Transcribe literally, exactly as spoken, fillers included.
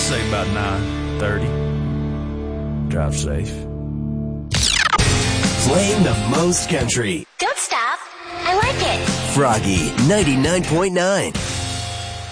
say about nine thirty. Drive safe. Playing the most country. Don't stop. I like it. Froggy ninety-nine point nine.